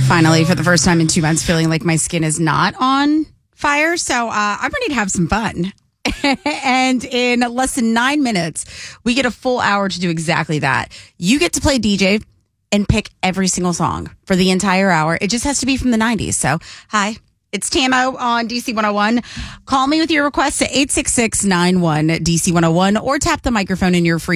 Finally, for the first time in 2 months, feeling like my skin is not on fire. So I'm ready to have some fun. And in less than 9 minutes, we get a full hour to do exactly that. You get to play DJ and pick every single song for the entire hour. It just has to be from the 90s. So, hi, it's Tamo on DC 101. Call me with your requests at 866-91-DC101 or tap the microphone in your free